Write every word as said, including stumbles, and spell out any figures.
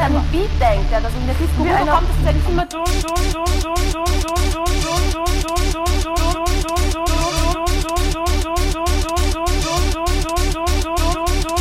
an den Beat denkt, ja, dass in der Disco kommt, das ist ja nicht immer dumm, dumm, dumm, dumm, dumm, dumm, dumm, dumm.